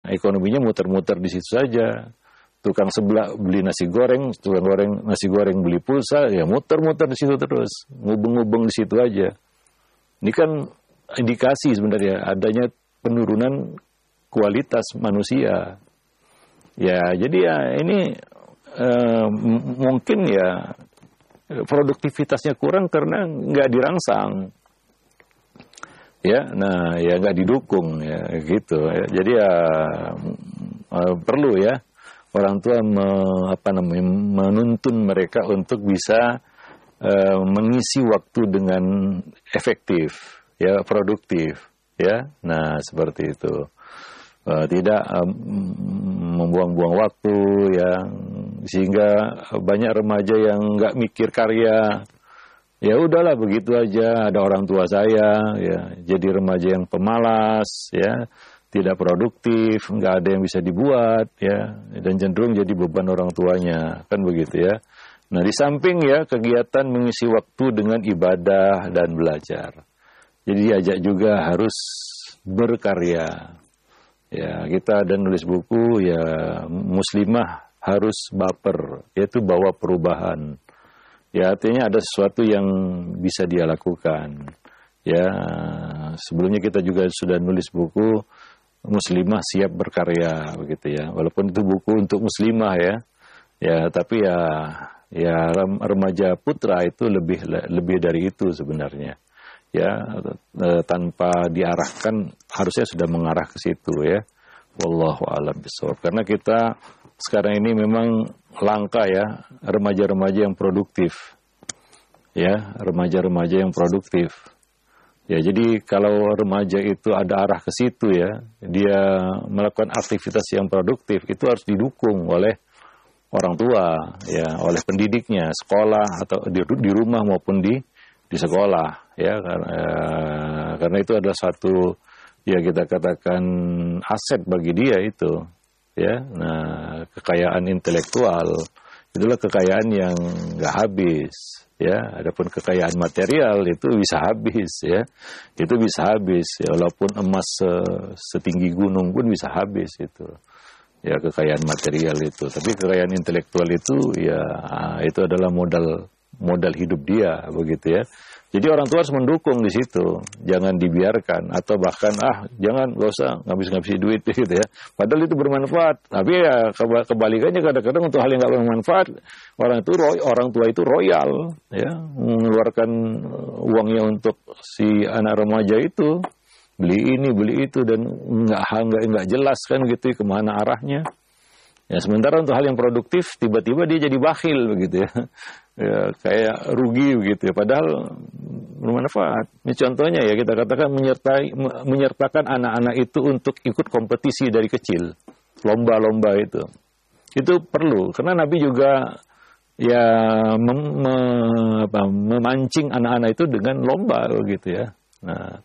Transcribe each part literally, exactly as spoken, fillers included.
ekonominya muter-muter di situ saja. Tukang sebelah beli nasi goreng, tukang goreng nasi goreng beli pulsa, ya muter-muter di situ terus, ngubeng-ngubeng di situ aja. Ini kan indikasi sebenarnya adanya penurunan kualitas manusia. Ya, jadi ya ini eh, mungkin ya produktivitasnya kurang karena nggak dirangsang. Ya, nah ya nggak didukung ya gitu. Ya. Jadi ya uh, perlu ya orang tua me, apa namanya menuntun mereka untuk bisa uh, mengisi waktu dengan efektif, ya produktif, ya. Nah seperti itu. Uh, tidak um, membuang-buang waktu ya sehingga banyak remaja yang nggak mikir karya. Ya udahlah begitu aja, ada orang tua saya ya jadi remaja yang pemalas ya, tidak produktif, nggak ada yang bisa dibuat ya, dan cenderung jadi beban orang tuanya, kan begitu ya. Nah di samping ya kegiatan mengisi waktu dengan ibadah dan belajar, jadi diajak juga harus berkarya ya. Kita ada nulis buku ya, muslimah harus baper, yaitu bawa perubahan. Ya artinya ada sesuatu yang bisa dia lakukan. Ya sebelumnya kita juga sudah nulis buku Muslimah Siap Berkarya begitu ya. Walaupun itu buku untuk muslimah ya. Ya tapi ya ya remaja putra itu lebih lebih dari itu sebenarnya. Ya tanpa diarahkan harusnya sudah mengarah ke situ ya. Wallahu a'lam bishawab. Karena kita sekarang ini memang langka ya remaja-remaja yang produktif. Ya, remaja-remaja yang produktif. Ya, jadi kalau remaja itu ada arah ke situ ya, dia melakukan aktivitas yang produktif, itu harus didukung oleh orang tua ya, oleh pendidiknya, sekolah atau di, di rumah maupun di di sekolah ya, karena, karena itu adalah satu ya kita katakan aset bagi dia itu. Ya, nah kekayaan intelektual itulah kekayaan yang nggak habis, ya. Adapun kekayaan material itu bisa habis, ya. Itu bisa habis, ya. Walaupun emas setinggi gunung pun bisa habis itu, ya kekayaan material itu. Tapi kekayaan intelektual itu, ya itu adalah modal modal hidup dia, begitu ya. Jadi orang tua harus mendukung di situ, jangan dibiarkan atau bahkan ah jangan nggak usah ngabis-ngabisi duit gitu ya. Padahal itu bermanfaat, tapi ya kebalikannya kadang-kadang untuk hal yang nggak bermanfaat orang itu orang tua itu royal ya, mengeluarkan uangnya untuk si anak remaja itu beli ini beli itu dan nggak nggak nggak jelas kan gitu kemana arahnya. Ya sementara untuk hal yang produktif tiba-tiba dia jadi bakhil begitu ya. Ya, kayak rugi begitu ya, padahal bermanfaat. Ini contohnya ya kita katakan menyertai menyertakan anak-anak itu untuk ikut kompetisi dari kecil, lomba-lomba itu, itu perlu karena Nabi juga ya mem, me, apa, memancing anak-anak itu dengan lomba begitu ya. Nah,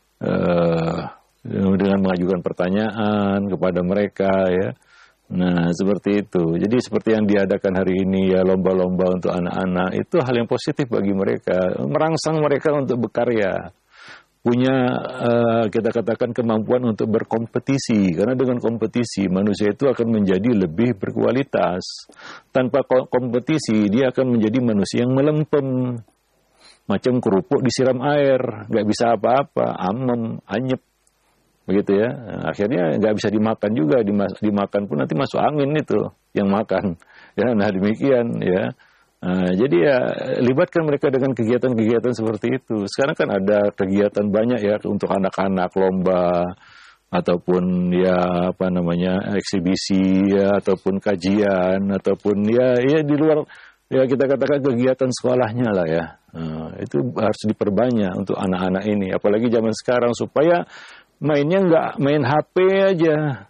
eh, dengan mengajukan pertanyaan kepada mereka ya. Nah, seperti itu. Jadi seperti yang diadakan hari ini ya lomba-lomba untuk anak-anak itu hal yang positif bagi mereka, merangsang mereka untuk berkarya. Punya uh, kita katakan kemampuan untuk berkompetisi karena dengan kompetisi manusia itu akan menjadi lebih berkualitas. Tanpa kompetisi dia akan menjadi manusia yang melempem. Macam kerupuk disiram air, nggak bisa apa-apa, amem, anyep. Begitu ya, akhirnya nggak bisa dimakan juga, dimakan pun nanti masuk angin itu yang makan. Ya, nah demikian ya. Nah, jadi ya libatkan mereka dengan kegiatan-kegiatan seperti itu. Sekarang kan ada kegiatan banyak ya untuk anak-anak lomba ataupun ya apa namanya eksibisi ya ataupun kajian ataupun ya ya di luar ya kita katakan kegiatan sekolahnya lah ya. Nah, itu harus diperbanyak untuk anak-anak ini, apalagi zaman sekarang supaya mainnya nggak main H P aja,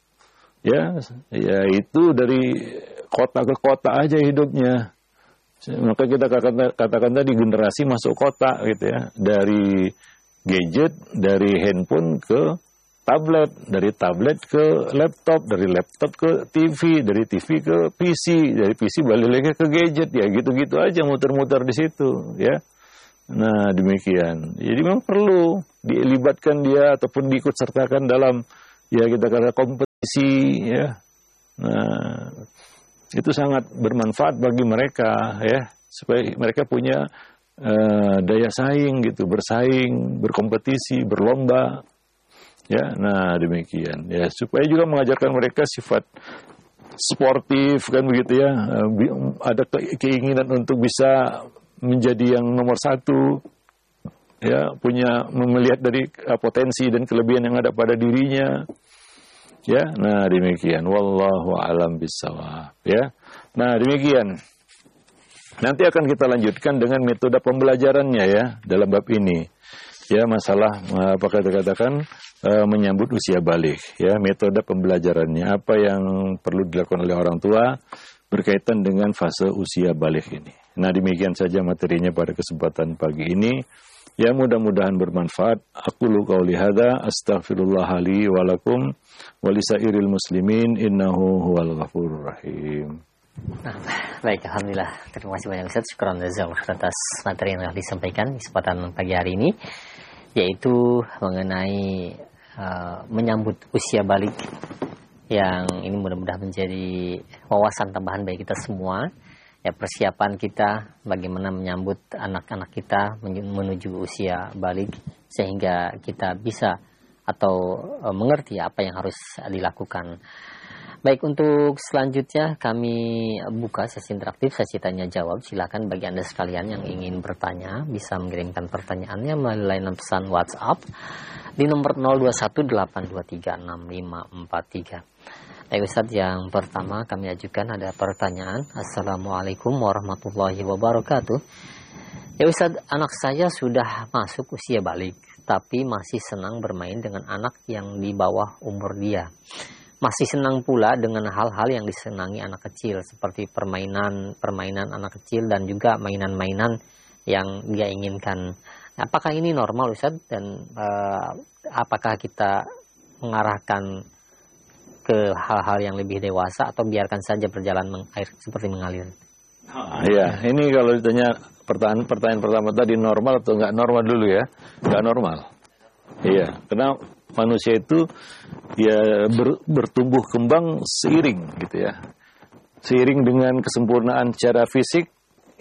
ya, ya itu dari kota ke kota aja hidupnya. Maka kita katakan, katakan tadi generasi masuk kota gitu ya, dari gadget, dari handphone ke tablet, dari tablet ke laptop, dari laptop ke T V, dari T V ke P C, dari P C balik lagi ke gadget, ya gitu-gitu aja muter-muter di situ, ya. Nah demikian, jadi memang perlu dilibatkan dia ataupun diikut sertakan dalam ya kita katakan kompetisi. isi ya. Nah, itu sangat bermanfaat bagi mereka ya, supaya mereka punya uh, daya saing gitu, bersaing, berkompetisi, berlomba. Ya, nah demikian ya, supaya juga mengajarkan mereka sifat sportif kan begitu ya, ada keinginan untuk bisa menjadi yang nomor satu ya, punya melihat dari potensi dan kelebihan yang ada pada dirinya. Ya, nah demikian. Wallahu a'lam bishawab. Ya, nah demikian. Nanti akan kita lanjutkan dengan metode pembelajarannya ya dalam bab ini. Ya, masalah apa kata katakan e, menyambut usia balik. Ya, metode pembelajarannya apa yang perlu dilakukan oleh orang tua berkaitan dengan fase usia balik ini. Nah demikian saja materinya pada kesempatan pagi ini. Ya, mudah-mudahan bermanfaat. Aqulu qauli hadza astaghfirullah li wa lakum wa lisairil muslimin innahu huwal ghafurur rahim. Nah, baik, alhamdulillah. Terima kasih banyak Ustaz. Syukran jazakallahu atas materi yang telah disampaikan di kesempatan pagi hari ini, yaitu mengenai uh, menyambut usia balik, yang ini mudah-mudahan menjadi wawasan tambahan bagi kita semua. Ya, persiapan kita bagaimana menyambut anak-anak kita menuju usia balik sehingga kita bisa atau e, mengerti apa yang harus dilakukan. Baik, untuk selanjutnya kami buka sesi interaktif, sesi tanya jawab. Silakan bagi Anda sekalian yang ingin bertanya bisa mengirimkan pertanyaannya melalui layanan pesan WhatsApp di nomor nol dua satu delapan dua tiga enam lima empat tiga. Baik Ustaz, yang pertama kami ajukan ada pertanyaan. Assalamualaikum warahmatullahi wabarakatuh. Ya Ustaz, anak saya sudah masuk usia balik, tapi masih senang bermain dengan anak yang di bawah umur dia. Masih senang pula dengan hal-hal yang disenangi anak kecil, seperti permainan-permainan anak kecil dan juga mainan-mainan yang dia inginkan. Apakah ini normal Ustaz? Dan uh, apakah kita mengarahkan ke hal-hal yang lebih dewasa atau biarkan saja berjalan mengalir seperti mengalir? Ah, ya, ini kalau ditanya pertanyaan pertanyaan pertama tadi normal atau nggak normal dulu ya, nggak normal. Iya, karena manusia itu ya ber, bertumbuh kembang seiring gitu ya, seiring dengan kesempurnaan secara fisik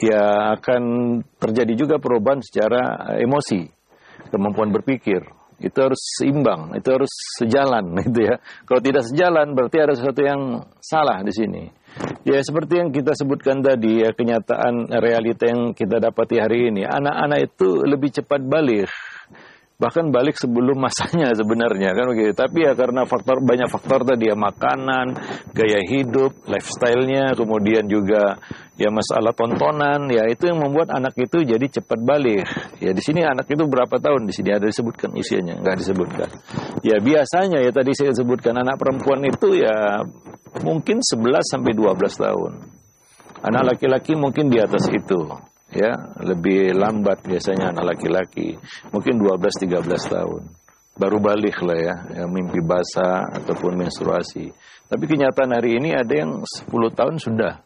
ya akan terjadi juga perubahan secara emosi, kemampuan berpikir. Itu harus seimbang, itu harus sejalan gitu ya. Kalau tidak sejalan berarti ada sesuatu yang salah di sini. Ya seperti yang kita sebutkan tadi ya, kenyataan realita yang kita dapati hari ini, anak-anak itu lebih cepat balik. Bahkan balik sebelum masanya sebenarnya kan begitu. Tapi ya karena faktor banyak faktor tadi ya, makanan, gaya hidup, lifestyle-nya, kemudian juga ya masalah tontonan, ya itu yang membuat anak itu jadi cepat balik. Ya di sini anak itu berapa tahun di sini ada disebutkan usianya, enggak disebutkan. Ya biasanya ya tadi saya sebutkan anak perempuan itu ya mungkin sebelas sampai dua belas tahun. Anak laki-laki mungkin di atas itu. Ya, lebih lambat biasanya anak laki-laki, mungkin dua belas tiga belas tahun baru balik lah ya, ya mimpi basah ataupun menstruasi. Tapi kenyataan hari ini ada yang sepuluh tahun sudah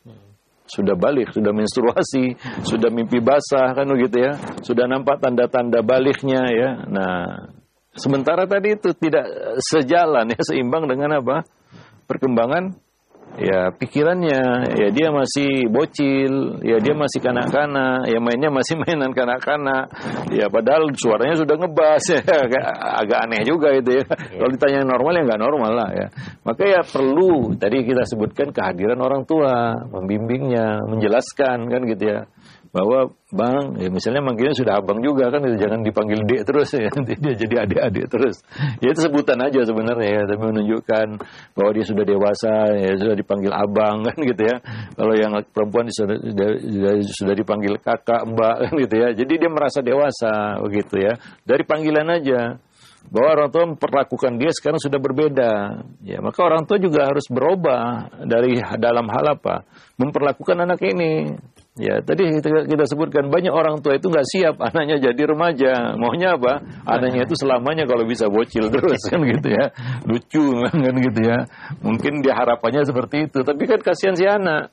sudah balik, sudah menstruasi, sudah mimpi basah kan begitu ya, sudah nampak tanda-tanda baliknya ya. Nah, sementara tadi itu tidak sejalan ya, seimbang dengan apa? Perkembangan ya pikirannya, ya dia masih bocil, ya dia masih kanak-kanak, ya mainnya masih mainan kanak-kanak, ya padahal suaranya sudah ngebas, ya agak, agak aneh juga itu ya. Yeah. Kalau ditanya normal ya nggak normal lah ya. Maka ya perlu tadi kita sebutkan kehadiran orang tua, membimbingnya, menjelaskan kan gitu ya, bahwa bang, ya misalnya manggilnya sudah abang juga kan, jangan dipanggil dek terus ya, nanti dia jadi adik-adik terus. Ya itu sebutan aja sebenarnya ya, tapi menunjukkan bahwa dia sudah dewasa, ya sudah dipanggil abang kan gitu ya. Kalau yang perempuan sudah, sudah, sudah dipanggil kakak, mbak kan gitu ya. Jadi dia merasa dewasa begitu ya. Dari panggilan aja. Bahwa orang tua memperlakukan dia sekarang sudah berbeda. Ya, maka orang tua juga harus berubah dari dalam hal apa? Memperlakukan anak ini. Ya, tadi kita, kita sebutkan banyak orang tua itu nggak siap anaknya jadi remaja. Maunya apa? Anaknya itu selamanya kalau bisa bocil terus kan gitu ya. Lucu kan gitu ya. Mungkin dia harapannya seperti itu, tapi kan kasihan si anak.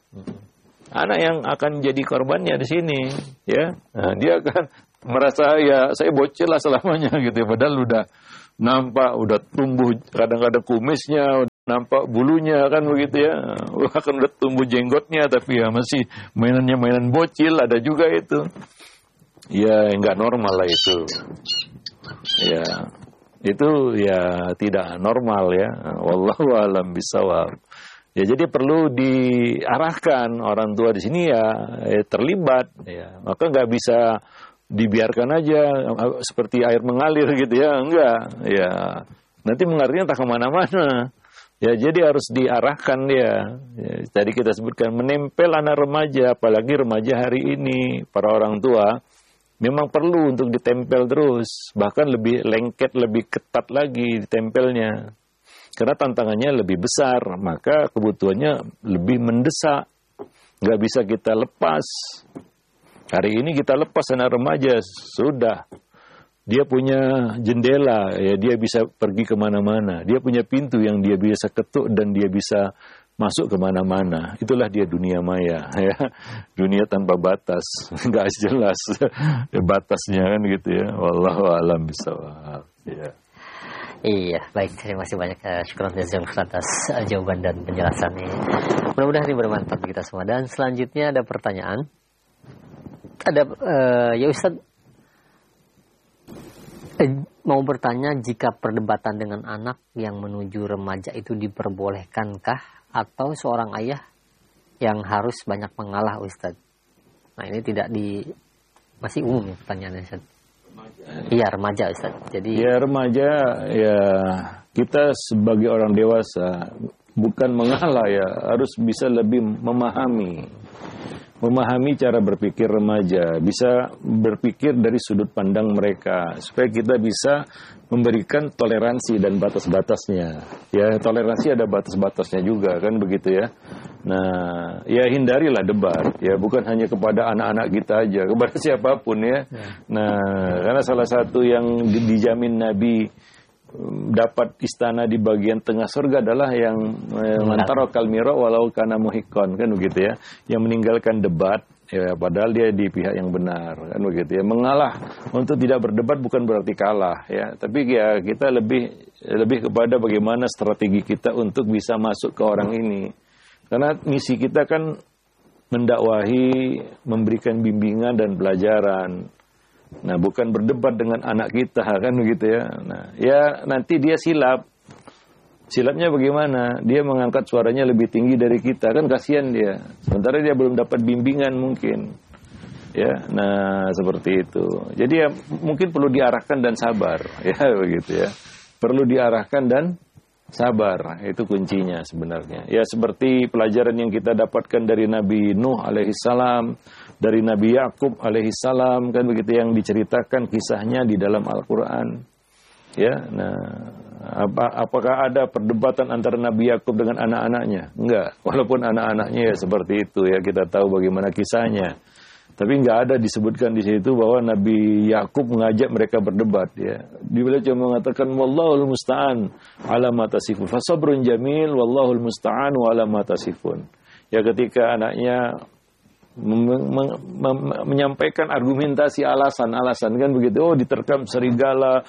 Anak yang akan jadi korbannya di sini, ya. Nah, dia akan merasa ya saya bocil lah selamanya gitu ya. Padahal udah nampak, udah tumbuh kadang-kadang kumisnya, nampak bulunya kan begitu ya. Bahkan udah tumbuh jenggotnya tapi ya masih mainannya mainan bocil, ada juga itu. Ya nggak normal lah itu. Ya itu ya tidak normal ya. Wallahu a'lam bishawab. Ya jadi perlu diarahkan orang tua di sini ya, ya terlibat ya. Maka nggak bisa dibiarkan aja seperti air mengalir gitu ya, enggak. Ya nanti mengalirnya entah kemana-mana. Ya jadi harus diarahkan dia. Ya, tadi kita sebutkan menempel anak remaja, apalagi remaja hari ini para orang tua memang perlu untuk ditempel terus, bahkan lebih lengket, lebih ketat lagi ditempelnya. Karena tantangannya lebih besar, maka kebutuhannya lebih mendesak. Nggak bisa kita lepas. Hari ini kita lepas anak remaja, sudah. Dia punya jendela, ya dia bisa pergi kemana-mana. Dia punya pintu yang dia bisa ketuk dan dia bisa masuk kemana-mana. Itulah dia dunia maya, ya. Dunia tanpa batas, nggak jelas ya, batasnya kan gitu ya. Wallahu a'lam bishawab. Ya. Iya, baik. Terima kasih banyak. Uh, syukur atas uh, jawaban dan penjelasannya. Mudah-mudahan ini bermanfaat bagi kita semua. Dan selanjutnya ada pertanyaan. Ada, uh, ya Ustaz, eh, mau bertanya, jika perdebatan dengan anak yang menuju remaja itu diperbolehkankah, atau seorang ayah yang harus banyak mengalah, Ustaz? Nah ini tidak di, masih umum ya pertanyaannya, Ustaz. Iya remaja, Ustaz. Jadi ya remaja ya kita sebagai orang dewasa bukan mengalah ya, harus bisa lebih memahami. Memahami cara berpikir remaja, bisa berpikir dari sudut pandang mereka, supaya kita bisa memberikan toleransi dan batas-batasnya. Ya, toleransi ada batas-batasnya juga, kan begitu ya. Nah, ya hindarilah debat, ya bukan hanya kepada anak-anak kita aja, kepada siapapun ya. Nah, karena salah satu yang dijamin Nabi dapat istana di bagian tengah surga adalah yang mantaro kalmiro walau kana muhikon, kan begitu ya, yang meninggalkan debat ya padahal dia di pihak yang benar, kan begitu ya. Mengalah untuk tidak berdebat bukan berarti kalah ya, tapi ya kita lebih lebih kepada bagaimana strategi kita untuk bisa masuk ke orang ini, karena misi kita kan mendakwahi, memberikan bimbingan dan pelajaran. Nah, bukan berdebat dengan anak kita, kan begitu ya. Nah, ya nanti dia silap. Silapnya bagaimana? Dia mengangkat suaranya lebih tinggi dari kita, kan kasihan dia. Sementara dia belum dapat bimbingan mungkin. Ya, nah seperti itu. Jadi ya mungkin perlu diarahkan dan sabar, ya begitu ya. Perlu diarahkan dan sabar, itu kuncinya sebenarnya. Ya seperti pelajaran yang kita dapatkan dari Nabi Nuh alaihissalam, dari Nabi Yakub alaihissalam, kan begitu, yang diceritakan kisahnya di dalam Al-Quran. Ya, nah, apa, apakah ada perdebatan antara Nabi Yakub dengan anak-anaknya? Enggak, walaupun anak-anaknya ya seperti itu ya, kita tahu bagaimana kisahnya. Tapi nggak ada disebutkan di situ bahwa Nabi Yakub mengajak mereka berdebat ya. Dia cuma mengatakan wallahul musta'an ala ma tasifun. Fasabrun jamil wallahul musta'an ala ma tasifun. Ya ketika anaknya mem- mem- mem- menyampaikan argumentasi alasan-alasan, kan begitu. Oh, diterkam serigala,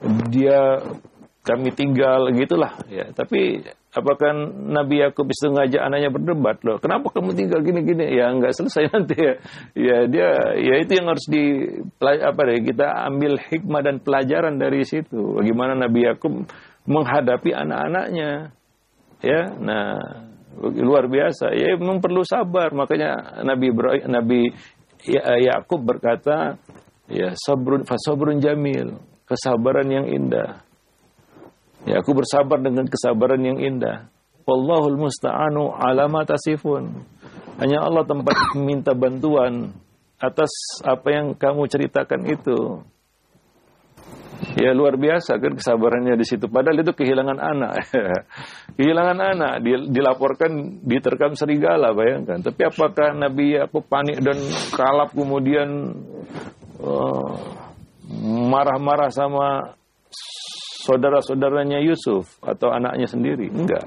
dia kami tinggal gitulah ya. Tapi apakah Nabi Yakub itu ngajak anaknya berdebat loh? Kenapa kamu tinggal gini-gini? Ya nggak selesai nanti ya. Ya dia, ya itu yang harus di apa deh, kita ambil hikmah dan pelajaran dari situ. Bagaimana Nabi Yakub menghadapi anak-anaknya. Ya, nah luar biasa. Ya memang perlu sabar. Makanya Nabi Ibrahim, Nabi Yakub berkata, ya sabrun fasabrun jamil, kesabaran yang indah. Ya, aku bersabar dengan kesabaran yang indah. Wallahul musta'anu ala ma tasifun. Hanya Allah tempat meminta bantuan atas apa yang kamu ceritakan itu. Ya luar biasa kan kesabarannya di situ. Padahal itu kehilangan anak. Kehilangan anak, dilaporkan diterkam serigala, bayangkan. Tapi apakah Nabi aku panik dan kalap kemudian uh, marah-marah sama saudara-saudaranya Yusuf atau anaknya sendiri? Enggak.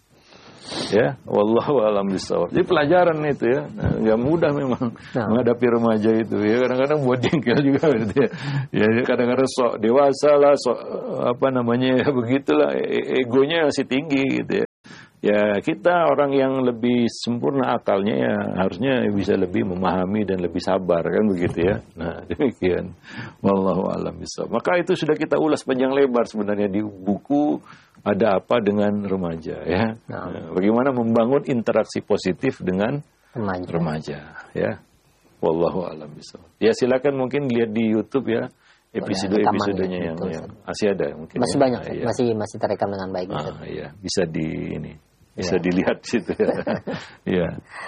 Ya, wallahu a'lam bishawab. Jadi pelajaran itu ya, nah, enggak mudah memang nah. menghadapi remaja itu ya, kadang-kadang buat jengkel juga gitu ya. Ya kadang-kadang sok dewasa lah, sok apa namanya ya begitulah, e- egonya masih tinggi gitu ya. Ya kita orang yang lebih sempurna akalnya ya harusnya bisa lebih memahami dan lebih sabar kan begitu ya. Nah demikian. Wallahu a'lam bishawab. Maka itu sudah kita ulas panjang lebar sebenarnya di buku Ada Apa Dengan Remaja ya. Nah, bagaimana membangun interaksi positif dengan remaja, remaja ya. Wallahu a'lam bishawab. Ya silakan mungkin lihat di YouTube ya. Episode-episodenya ya, yang, yang masih ada mungkin. Masih ya. banyak, nah, ya. masih masih terekam dengan baik. Ah, iya, bisa di ini. Bisa ya. Dilihat situ ya. Iya.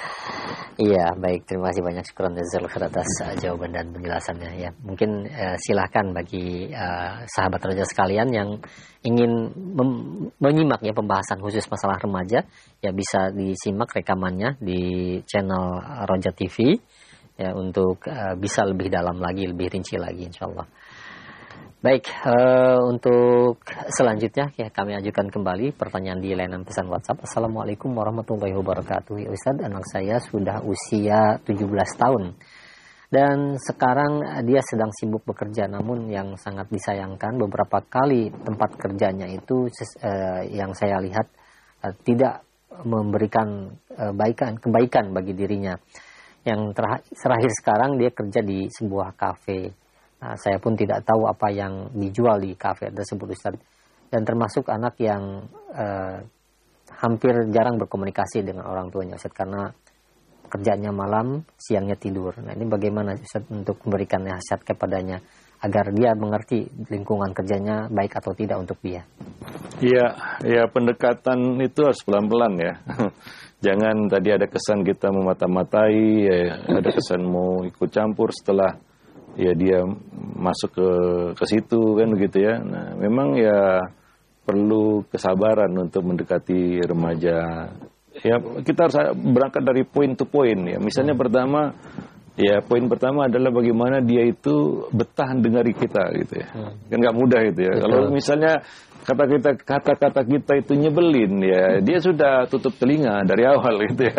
Iya, baik. Terima kasih banyak syukran jazakallahu khair atas uh, jawaban dan penjelasannya ya. Mungkin uh, silahkan bagi uh, sahabat remaja sekalian yang ingin mem- menyimak ya pembahasan khusus masalah remaja, ya bisa disimak rekamannya di channel Roja T V ya untuk uh, bisa lebih dalam lagi, lebih rinci lagi insyaallah. Baik, uh, untuk selanjutnya ya kami ajukan kembali pertanyaan di layanan pesan WhatsApp. Assalamualaikum warahmatullahi wabarakatuh. Ya Ustaz, anak saya sudah usia tujuh belas tahun dan sekarang dia sedang sibuk bekerja, namun yang sangat disayangkan beberapa kali tempat kerjanya itu uh, yang saya lihat uh, tidak memberikan uh, baikan, kebaikan bagi dirinya. Yang terakhir sekarang dia kerja di sebuah kafe. Nah, saya pun tidak tahu apa yang dijual di kafe tersebut Ustaz. Dan termasuk anak yang eh, hampir jarang berkomunikasi dengan orang tuanya Ustaz, karena kerjanya malam, siangnya tidur. Nah ini bagaimana Ustaz untuk memberikan nasihat kepadanya agar dia mengerti lingkungan kerjanya baik atau tidak untuk dia? Iya, ya pendekatan itu harus pelan-pelan ya. Jangan tadi ada kesan kita memata-matai, ya, ada kesan mau ikut campur setelah ya dia masuk ke ke situ kan begitu ya. Nah, memang ya perlu kesabaran untuk mendekati remaja. Ya kita harus berangkat dari point to point ya. Misalnya hmm. pertama ya poin pertama adalah bagaimana dia itu betah dengari kita gitu ya. Hmm. Kan nggak mudah itu ya. Betul. Kalau misalnya kata kita kata-kata kita itu nyebelin ya, dia sudah tutup telinga dari awal gitu ya.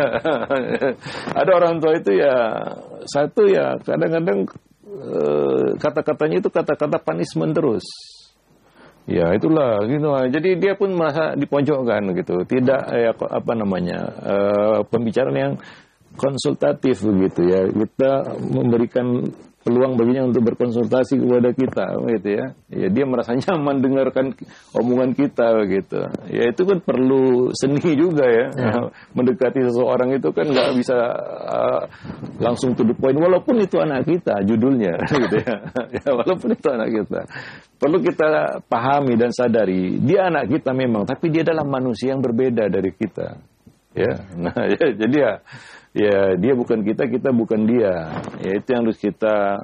Ada orang tua itu ya satu ya kadang-kadang kata-katanya itu kata-kata punishment terus. Ya itulah gitu. Jadi dia pun merasa dipojokkan gitu. Tidak ya apa namanya uh, pembicaraan yang konsultatif begitu ya. Kita memberikan peluang baginya untuk berkonsultasi kepada kita gitu ya. Ya dia merasa nyaman dengarkan omongan kita begitu. Ya itu kan perlu seni juga ya. ya. Mendekati seseorang itu kan nggak bisa uh, langsung to the point walaupun itu anak kita judulnya gitu ya. Ya walaupun itu anak kita. Perlu kita pahami dan sadari dia anak kita memang, tapi dia adalah manusia yang berbeda dari kita. Ya. Nah, ya, jadi ya ya dia bukan kita, kita bukan dia. Ya itu yang harus kita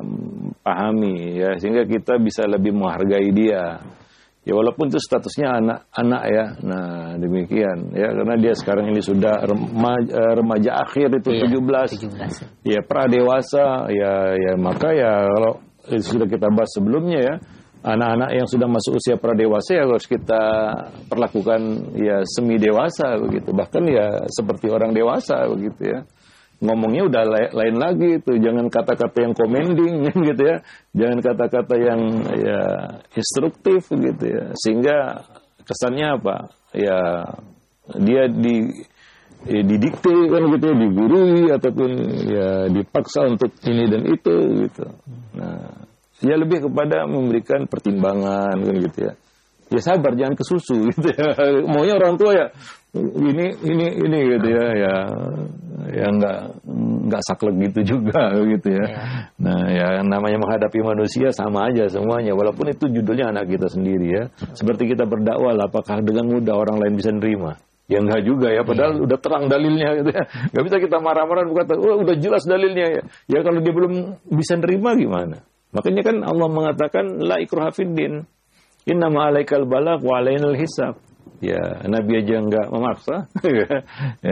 pahami ya, sehingga kita bisa lebih menghargai dia. Ya walaupun itu statusnya anak-anak ya. Nah, demikian ya, karena dia sekarang ini sudah remaja, remaja akhir itu iya, tujuh belas. tujuh belas. Ya pradewasa ya ya maka ya kalau sudah kita bahas sebelumnya ya, anak-anak yang sudah masuk usia pradewasa ya harus kita perlakukan ya semi dewasa begitu, bahkan ya seperti orang dewasa begitu ya. Ngomongnya udah lain lagi itu, jangan kata-kata yang commending gitu ya, jangan kata-kata yang ya instruktif gitu ya, sehingga kesannya apa ya dia di ya, didikte kan gitu ya, digurui ataupun ya dipaksa untuk ini dan itu gitu. Nah ya lebih kepada memberikan pertimbangan kan gitu ya. Ya sabar, jangan kesusu gitu ya. Maunya orang tua ya ini ini ini gitu ya, ya ya nggak nggak saklek gitu juga gitu ya. Nah ya namanya menghadapi manusia sama aja semuanya, walaupun itu judulnya anak kita sendiri ya. Seperti kita berdakwah, apakah dengan mudah orang lain bisa nerima? Ya enggak juga ya, padahal yeah. udah terang dalilnya gitu ya. Nggak bisa kita marah-marah berkata, oh udah jelas dalilnya ya. Ya kalau dia belum bisa nerima gimana? Makanya kan Allah mengatakan la ikraha fiddin. Innama 'alaikal balagh wa 'alainal hisab. Ya, Nabi aja enggak memaksa. ya,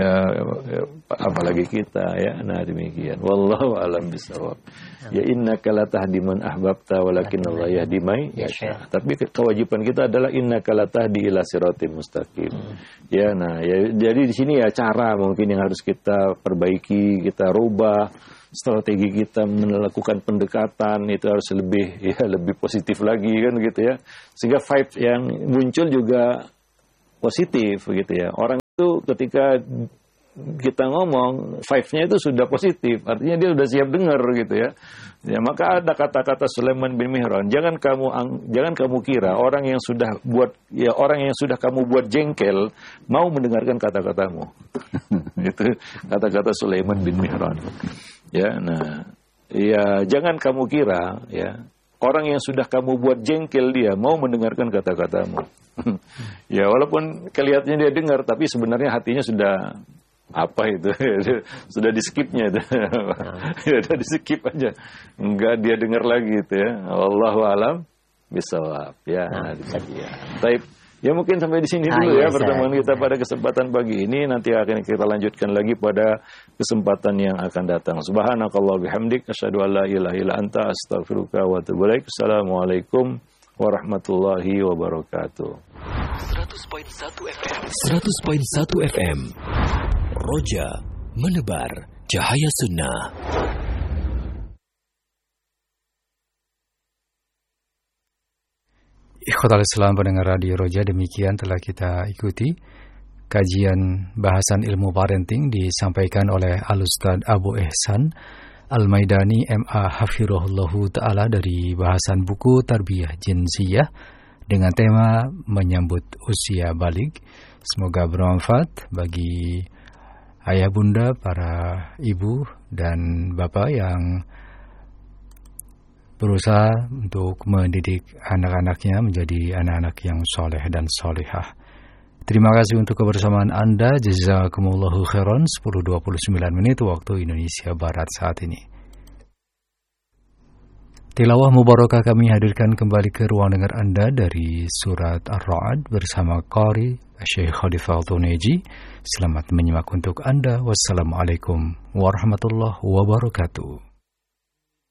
ya, apalagi kita ya. Nah, demikian. Wallahu a'lam bishawab. Ya innaka la tahdi man ahbabta walakin Allah yahdi may yasha. Tapi kewajiban kita adalah innaka la tahdi ila siratim mustaqim. Hmm. Ya, nah, ya jadi di sini ya cara mungkin yang harus kita perbaiki, kita rubah. Strategi kita melakukan pendekatan itu harus lebih ya lebih positif lagi kan gitu ya, sehingga vibe yang muncul juga positif gitu ya. Orang itu ketika kita ngomong, five-nya itu sudah positif, artinya dia sudah siap dengar gitu ya. Ya, maka ada kata-kata Sulaiman bin Mihran, jangan kamu jangan kamu kira orang yang sudah buat ya orang yang sudah kamu buat jengkel mau mendengarkan kata-katamu. Itu kata-kata Sulaiman bin Mihran. Ya, nah, ya jangan kamu kira ya orang yang sudah kamu buat jengkel dia mau mendengarkan kata-katamu. Ya, walaupun kelihatannya dia dengar, tapi sebenarnya hatinya sudah apa itu sudah di skipnya itu ya udah di skip aja, enggak dia dengar lagi itu ya. Wallahu alam bisawab ya. Nah, ya. Taib. Ya mungkin sampai di sini dulu ah, ya, ya pertemuan kita pada kesempatan pagi ini. Nanti akan kita lanjutkan lagi pada kesempatan yang akan datang. Subhanakallah bihamdik asyhadu an la ilaha illa anta astaghfiruka wa atubu ilaik. Assalamualaikum warahmatullahi wabarakatuh. seratus koma satu F M seratus koma satu F M Roja menebar cahaya sunnah. Ikhwatal Islam pendengar Radio Roja, demikian telah kita ikuti kajian bahasan ilmu parenting disampaikan oleh Al-Ustaz Abu Ihsan Al-Maidani M A Hafirullahu Ta'ala dari bahasan buku Tarbiyah Jinsiyah dengan tema menyambut usia balik. Semoga bermanfaat bagi ayah bunda, para ibu dan bapak yang berusaha untuk mendidik anak-anaknya menjadi anak-anak yang soleh dan solehah. Terima kasih untuk kebersamaan Anda. Jazakumullahu khairan. sepuluh dua puluh sembilan menit waktu Indonesia Barat saat ini. Tilawah mubarakah kami hadirkan kembali ke ruang dengar Anda dari surat Ar-Ra'd bersama Qari Syekh Khalifah Al-Tuneji. Selamat menyimak untuk Anda. Wassalamualaikum warahmatullahi wabarakatuh.